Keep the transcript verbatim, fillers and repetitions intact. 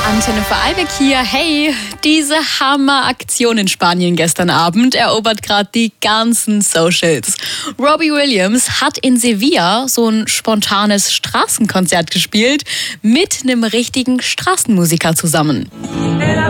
Antenne Vorarlberg hier. Hey, diese Hammeraktion in Spanien gestern Abend erobert gerade die ganzen Socials. Robbie Williams hat in Sevilla so ein spontanes Straßenkonzert gespielt mit einem richtigen Straßenmusiker zusammen.